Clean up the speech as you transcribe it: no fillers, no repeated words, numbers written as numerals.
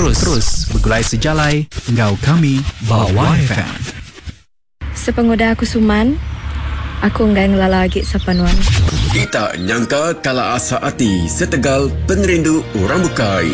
Terus bergulai sejalai. Ngau kami Bawa FM. Sepengoda aku Suman, aku nggak ngelala lagi sapanuan. Kita nyangka kala asa hati setegal penerindu orang bukai.